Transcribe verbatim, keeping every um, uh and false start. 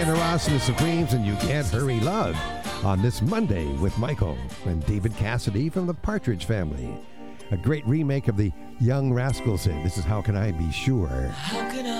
Diana Ross and the Supremes and You Can't Hurry Love on this Monday with Michael and David Cassidy from the Partridge Family. A great remake of the Young Rascals hit. This is How Can I Be Sure? How can I